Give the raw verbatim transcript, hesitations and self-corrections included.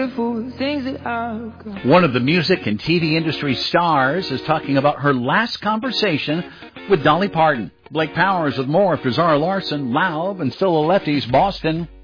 One of the music and T V industry stars is talking about her last conversation with Dolly Parton. Blake Powers with more after Zara Larson, Loud, and Still the Lefties, Boston.